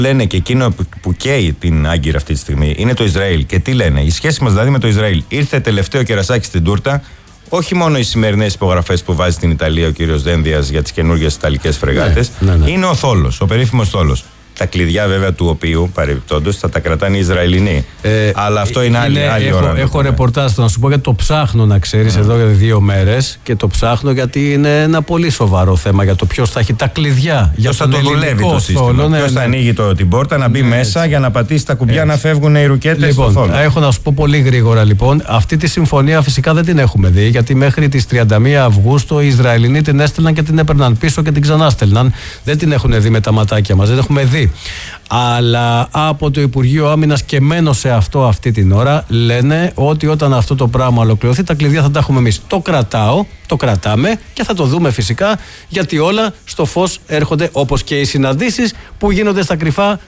λένε και εκείνο που καίει την Άγκυρα αυτή τη στιγμή είναι το Ισραήλ. Και τι λένε, η σχέση μας δηλαδή με το Ισραήλ. Ήρθε τελευταίο κερασάκι στην τούρτα. Όχι μόνο οι σημερινές υπογραφές που βάζει στην Ιταλία ο κύριος Δένδιας για τις καινούργιες ιταλικές φρεγάτες. Ναι. Είναι ο θόλος, ο περίφημος θόλος. Τα κλειδιά βέβαια του οποίου παρεμπιπτόντως θα τα κρατάνε οι Ισραηλινοί. Αλλά αυτό είναι άλλη ώρα. Έχω ρεπορτάζ, να σου πω, γιατί το ψάχνω, να ξέρεις, εδώ για 2 μέρες. Και το ψάχνω γιατί είναι ένα πολύ σοβαρό θέμα για το ποιος θα έχει τα κλειδιά. Ποιος θα το δουλεύει το σύστημα. Ποιος θα ανοίγει την πόρτα, να μπει μέσα για να πατήσει τα κουμπιά, να φεύγουν οι ρουκέτες στο θόλο. Έχω να σου πω πολύ γρήγορα λοιπόν. Αυτή τη συμφωνία φυσικά δεν την έχουμε δει, γιατί μέχρι τις 31 Αυγούστου οι Ισραηλινοί την έστελναν και την έπαιρναν πίσω και την ξανάστελναν. Δεν την έχουν δει με τα ματάκια μας, δεν έχουμε δει. Αλλά από το Υπουργείο Άμυνας, και μένω σε αυτό αυτή την ώρα, λένε ότι όταν αυτό το πράγμα ολοκληρωθεί, τα κλειδιά θα τα έχουμε εμείς. Το κρατάω, το κρατάμε και θα το δούμε φυσικά, γιατί όλα στο φως έρχονται, όπως και οι συναντήσεις που γίνονται στα κρυφά